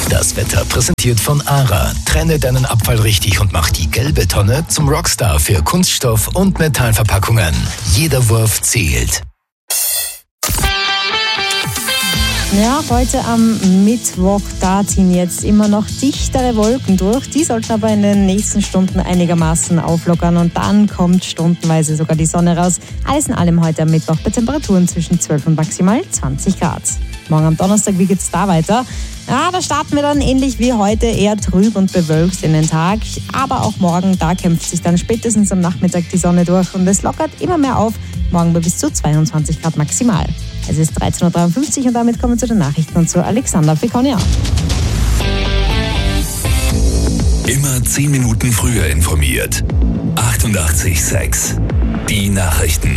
Das Wetter präsentiert von ARA. Trenne deinen Abfall richtig und mach die gelbe Tonne zum Rockstar für Kunststoff- und Metallverpackungen. Jeder Wurf zählt. Ja, heute am Mittwoch, da ziehen jetzt immer noch dichtere Wolken durch. Die sollten aber in den nächsten Stunden einigermaßen auflockern und dann kommt stundenweise sogar die Sonne raus. Alles in allem heute am Mittwoch bei Temperaturen zwischen 12 und maximal 20 Grad. Morgen am Donnerstag, wie geht's da weiter? Ja, da starten wir dann ähnlich wie heute eher trüb und bewölkt in den Tag. Aber auch morgen, da kämpft sich dann spätestens am Nachmittag die Sonne durch und es lockert immer mehr auf. Morgen bei bis zu 22 Grad maximal. Es ist 13.53 Uhr und damit kommen wir zu den Nachrichten und zu Alexander Fekonia. Immer 10 Minuten früher informiert. 88,6. Die Nachrichten.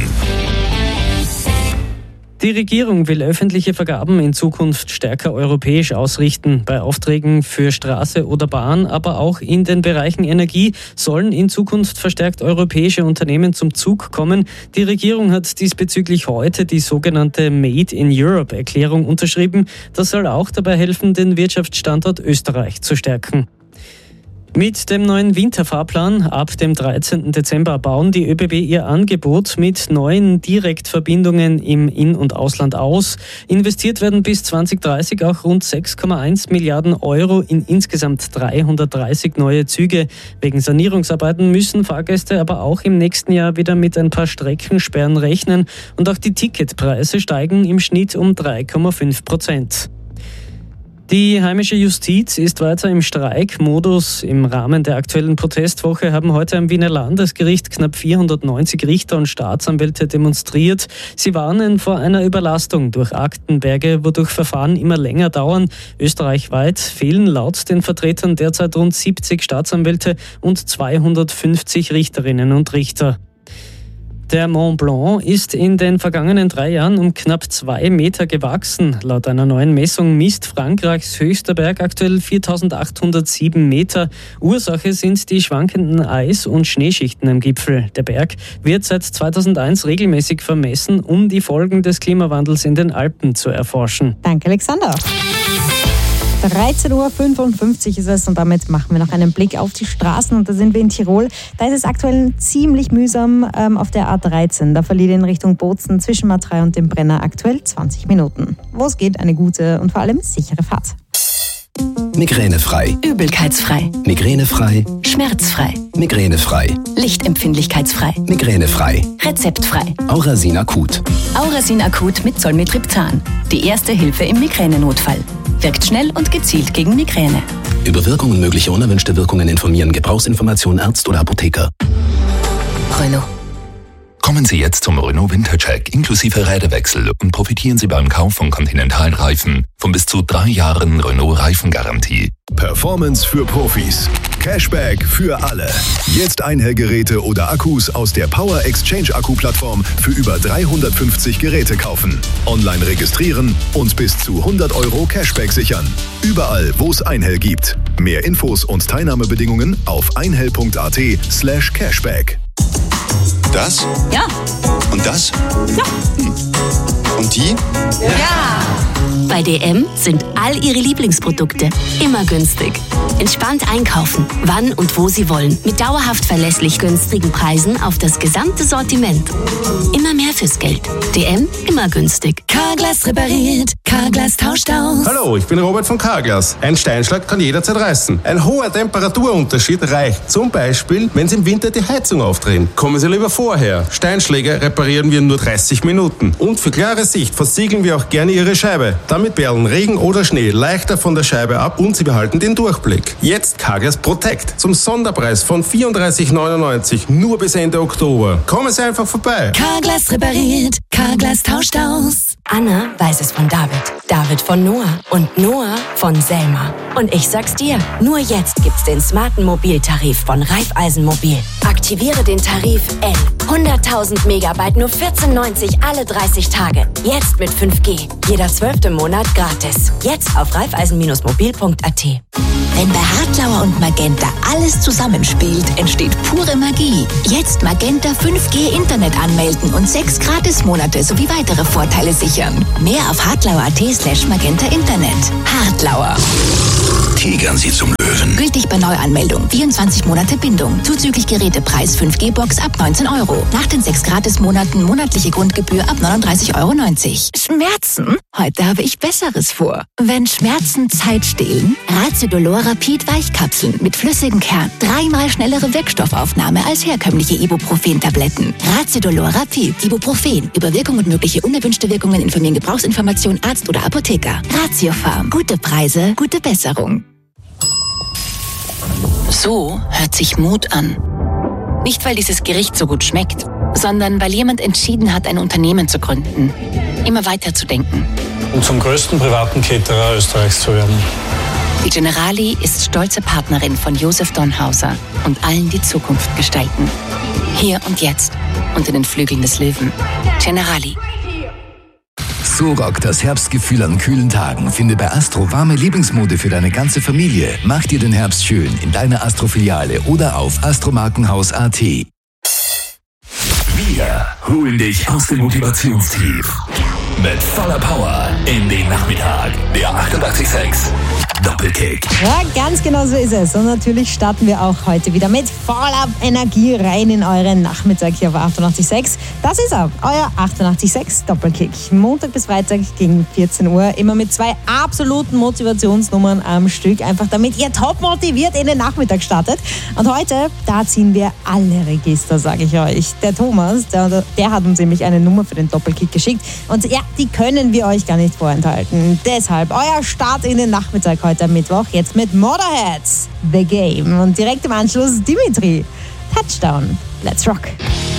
Die Regierung will öffentliche Vergaben in Zukunft stärker europäisch ausrichten. Bei Aufträgen für Straße oder Bahn, aber auch in den Bereichen Energie sollen in Zukunft verstärkt europäische Unternehmen zum Zug kommen. Die Regierung hat diesbezüglich heute die sogenannte Made in Europe-Erklärung unterschrieben. Das soll auch dabei helfen, den Wirtschaftsstandort Österreich zu stärken. Mit dem neuen Winterfahrplan ab dem 13. Dezember bauen die ÖBB ihr Angebot mit neuen Direktverbindungen im In- und Ausland aus. Investiert werden bis 2030 auch rund 6,1 Milliarden Euro in insgesamt 330 neue Züge. Wegen Sanierungsarbeiten müssen Fahrgäste aber auch im nächsten Jahr wieder mit ein paar Streckensperren rechnen. Und auch die Ticketpreise steigen im Schnitt um 3,5%. Die heimische Justiz ist weiter im Streikmodus. Im Rahmen der aktuellen Protestwoche haben heute am Wiener Landesgericht knapp 490 Richter und Staatsanwälte demonstriert. Sie warnen vor einer Überlastung durch Aktenberge, wodurch Verfahren immer länger dauern. Österreichweit fehlen laut den Vertretern derzeit rund 70 Staatsanwälte und 250 Richterinnen und Richter. Der Mont Blanc ist in den vergangenen 3 Jahren um knapp 2 Meter gewachsen. Laut einer neuen Messung misst Frankreichs höchster Berg aktuell 4.807 Meter. Ursache sind die schwankenden Eis- und Schneeschichten am Gipfel. Der Berg wird seit 2001 regelmäßig vermessen, um die Folgen des Klimawandels in den Alpen zu erforschen. Danke, Alexander. 13.55 Uhr ist es und damit machen wir noch einen Blick auf die Straßen und da sind wir in Tirol. Da ist es aktuell ziemlich mühsam auf der A13. Da verliert in Richtung Bozen zwischen Matrei und dem Brenner aktuell 20 Minuten. Wo es geht, eine gute und vor allem sichere Fahrt. Migränefrei. Übelkeitsfrei. Migränefrei. Schmerzfrei. Migränefrei. Lichtempfindlichkeitsfrei. Migränefrei. Rezeptfrei. Aurasin Akut. Aurasin Akut mit Zolmitriptan. Die erste Hilfe im Migränenotfall. Wirkt schnell und gezielt gegen Migräne. Über Wirkungen mögliche unerwünschte Wirkungen informieren. Gebrauchsinformation Arzt oder Apotheker. Renault. Kommen Sie jetzt zum Renault Wintercheck inklusive Räderwechsel und profitieren Sie beim Kauf von Continental-Reifen von bis zu 3 Jahren Renault-Reifengarantie. Performance für Profis. Cashback für alle. Jetzt Einhellgeräte oder Akkus aus der Power Exchange Akku-Plattform für über 350 Geräte kaufen. Online registrieren und bis zu 100 € Cashback sichern. Überall, wo es Einhell gibt. Mehr Infos und Teilnahmebedingungen auf einhell.at/Cashback. Das? Ja. Und das? Ja. Und die? Ja. Bei DM sind all Ihre Lieblingsprodukte immer günstig. Entspannt einkaufen, wann und wo Sie wollen. Mit dauerhaft verlässlich günstigen Preisen auf das gesamte Sortiment. Immer mehr fürs Geld. DM, immer günstig. Carglass repariert, Carglass tauscht aus. Hallo, ich bin Robert von Carglass. Ein Steinschlag kann jederzeit reißen. Ein hoher Temperaturunterschied reicht zum Beispiel, wenn Sie im Winter die Heizung aufdrehen. Kommen Sie lieber vorher. Steinschläge reparieren wir in nur 30 Minuten. Und für klare Sicht versiegeln wir auch gerne Ihre Scheibe. Damit perlen Regen oder Schnee leichter von der Scheibe ab und Sie behalten den Durchblick. Jetzt Carglass Protect zum Sonderpreis von 34,99 nur bis Ende Oktober. Kommen Sie einfach vorbei. Carglass repariert, Carglass tauscht aus. Anna weiß es von David, David von Noah und Noah von Selma. Und ich sag's dir, nur jetzt gibt's den smarten Mobiltarif von Raiffeisen Mobil. Aktiviere den Tarif L. 100.000 Megabyte nur 14,90 alle 30 Tage. Jetzt mit 5G. Jeder 12. Monat gratis. Jetzt auf raiffeisen-mobil.at. Wenn bei Hartlauer und Magenta alles zusammenspielt, entsteht pure Magie. Jetzt Magenta 5G Internet anmelden und 6 Gratismonate sowie weitere Vorteile sichern. Mehr auf hartlauer.at/Magenta Internet. Hartlauer. steigern Sie zum Löwen. Gültig bei Neuanmeldung. 24 Monate Bindung. Zuzüglich Gerätepreis 5G-Box ab 19 €. Nach den 6 Gratismonaten monatliche Grundgebühr ab 39,90 €. Schmerzen? Heute habe ich Besseres vor. Wenn Schmerzen Zeit stehlen, Raziodolor Rapid Weichkapseln mit flüssigem Kern. 3-mal schnellere Wirkstoffaufnahme als herkömmliche Ibuprofen-Tabletten. Raziodolor Rapid. Ibuprofen. Über Wirkung und mögliche unerwünschte Wirkungen informieren Gebrauchsinformation Arzt oder Apotheker. Ratiofarm. Gute Preise, gute Besserung. So hört sich Mut an. Nicht, weil dieses Gericht so gut schmeckt, sondern weil jemand entschieden hat, ein Unternehmen zu gründen. Immer weiter zu denken. Und zum größten privaten Caterer Österreichs zu werden. Die Generali ist stolze Partnerin von Josef Donhauser und allen, die Zukunft gestalten. Hier und jetzt, unter den Flügeln des Löwen. Generali. So rockt das Herbstgefühl an kühlen Tagen. Finde bei Astro warme Lieblingsmode für deine ganze Familie. Mach dir den Herbst schön in deiner Astro-Filiale oder auf astromarkenhaus.at. Wir holen dich aus dem Motivationstief. Mit voller Power in den Nachmittag. Der 88.6 Doppelkick. Ja, ganz genau so ist es. Und natürlich starten wir auch heute wieder mit voller Energie rein in euren Nachmittag hier auf 88.6. Das ist er, euer 88.6 Doppelkick. Montag bis Freitag gegen 14 Uhr. Immer mit 2 absoluten Motivationsnummern am Stück. Einfach damit ihr top motiviert in den Nachmittag startet. Und heute, da ziehen wir alle Register, sage ich euch. Der Thomas, der hat uns nämlich eine Nummer für den Doppelkick geschickt. Und ja, die können wir euch gar nicht vorenthalten. Deshalb euer Start in den Nachmittag heute am Mittwoch. Jetzt mit Motorhead, The Game. Und direkt im Anschluss Dimitri. Touchdown. Let's rock.